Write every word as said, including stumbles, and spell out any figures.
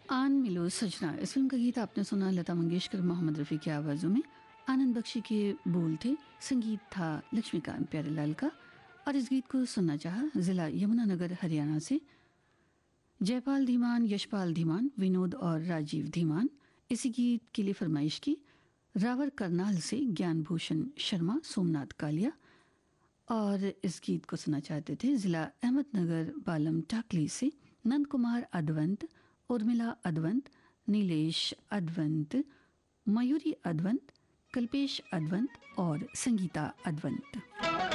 आन मिलो सजना, इस फिल्म का गीत आपने सुना लता मंगेशकर मोहम्मद रफ़ी की आवाज़ों में। आनंद बख्शी के बोल थे, संगीत था लक्ष्मीकांत प्यारेलाल का। और इस गीत को सुनना चाहा ज़िला यमुनानगर हरियाणा से जयपाल धीमान, यशपाल धीमान, विनोद और राजीव धीमान। इसी गीत के लिए फरमाइश की रावर करनाल से ज्ञान भूषण शर्मा, सोमनाथ कालिया। और इस गीत को सुनना चाहते थे ज़िला अहमदनगर बालम टाकली से नंद कुमार अद्वंत, उर्मिला अद्वंत, नीलेश अद्वंत, मयूरी अद्वंत, कल्पेश अद्वंत और संगीता अद्वंत।